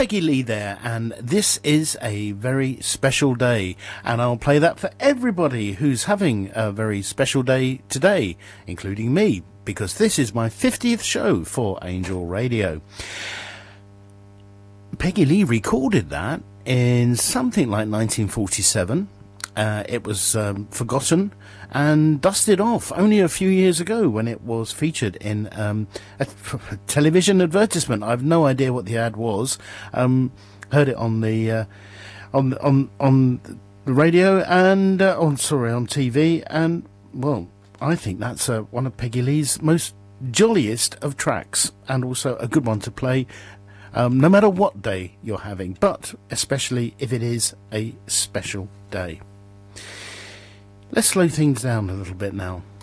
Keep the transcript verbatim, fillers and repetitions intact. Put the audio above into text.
Peggy Lee there, and this is a very special day, and I'll play that for everybody who's having a very special day today, including me, because this is my fiftieth show for Angel Radio. Peggy Lee recorded that in something like nineteen forty-seven. Uh, it was um, forgotten and dusted off only a few years ago when it was featured in um, a, a television advertisement. I've no idea what the ad was. Um, heard it on the uh, on on on the radio and uh, on sorry on T V, and well, I think that's uh, one of Peggy Lee's most jolliest of tracks, and also a good one to play. Um, no matter what day you're having, but especially if it is a special day. Let's slow things down a little bit now.